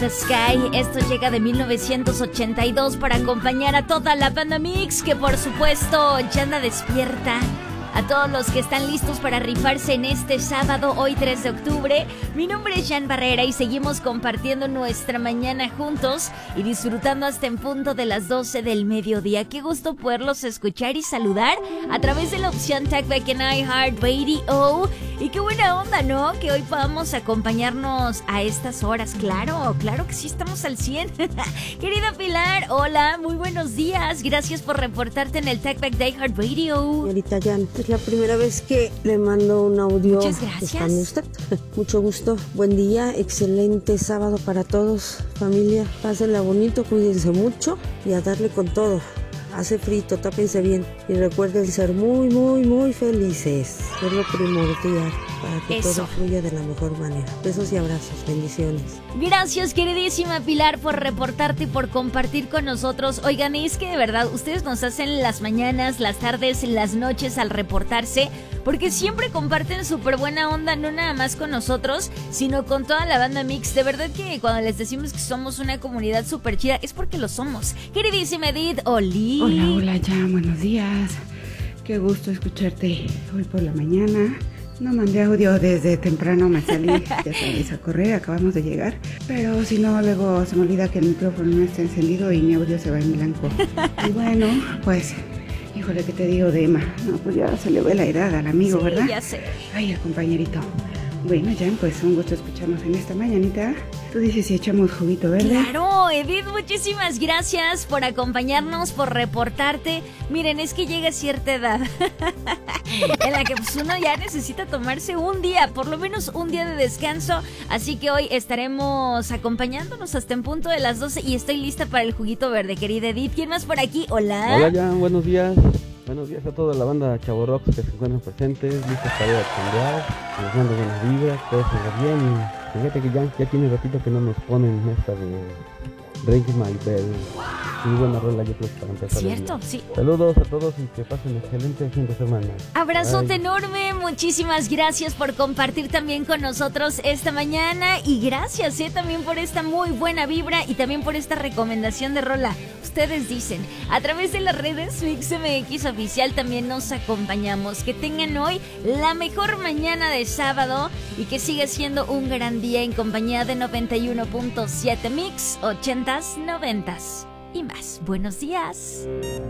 The Sky. Esto llega de 1982 para acompañar a toda la banda Mix, que por supuesto ya anda despierta. A todos los que están listos para rifarse en este sábado, hoy 3 de octubre. Mi nombre es Jan Barrera y seguimos compartiendo nuestra mañana juntos y disfrutando hasta en punto de las 12 del mediodía. Qué gusto poderlos escuchar y saludar a través de la opción Talkback en iHeartRadio. Y qué buena onda, ¿no? Que hoy podamos acompañarnos a estas horas. Claro que sí, estamos al 100. Querida Pilar, hola, muy buenos días. Gracias por reportarte en el Talkback de iHeartRadio. Señorita Jan, es la primera vez que le mando un audio. Muchas gracias. ¿Está usted? Mucho gusto. Buen día, excelente sábado para todos. Familia, pásenla bonito, cuídense mucho y a darle con todo. Hace frito, tápense bien y recuerden ser muy felices. Es lo primordial para que todo fluya de la mejor manera. Besos y abrazos, bendiciones. Gracias, queridísima Pilar, por reportarte y por compartir con nosotros. Oigan, es que de verdad, ustedes nos hacen las mañanas, las tardes, las noches al reportarse, porque siempre comparten súper buena onda, no nada más con nosotros, sino con toda la banda Mix. De verdad que cuando les decimos que somos una comunidad súper chida, es porque lo somos. Queridísima Edith, Oli. Hola, Jan, buenos días. Qué gusto escucharte hoy por la mañana. No mandé audio desde temprano, me salí, ya sabéis, a correr, acabamos de llegar. Pero si no, luego se me olvida que el micrófono no está encendido y mi audio se va en blanco. Y bueno, pues, híjole, ¿qué te digo de Emma? No, pues ya se le ve la edad al amigo, sí, ¿verdad? Ya sé. Ay, el compañerito. Bueno, Jan, pues un gusto escucharnos en esta mañanita. Tú dices si echamos juguito, ¿verdad? Claro, Edith, muchísimas gracias por acompañarnos, por reportarte. Miren, es que llega cierta edad en la que pues, uno ya necesita tomarse un día, por lo menos un día de descanso. Así que hoy estaremos acompañándonos hasta en punto de las 12 y estoy lista para el juguito verde, querida Edith. ¿Quién más por aquí? Hola. Hola, Jan, buenos días. Buenos días a toda la banda Chavo Rocks que se encuentran presentes, listos para ir a cambiar, les mando buenas vibras, todo salga bien. Y fíjate que ya tiene ratito que no nos ponen esta de Ring My Bell. Muy buena rola, yo creo que para empezar. Cierto, sí. Saludos a todos y que pasen excelente fin de semana. Abrazote enorme, muchísimas gracias por compartir también con nosotros esta mañana y gracias también por esta muy buena vibra y también por esta recomendación de rola. Ustedes dicen, a través de las redes MixMX Oficial también nos acompañamos. Que tengan hoy la mejor mañana de sábado y que siga siendo un gran día en compañía de 91.7 Mix, 80s, 90s y más. Buenos días.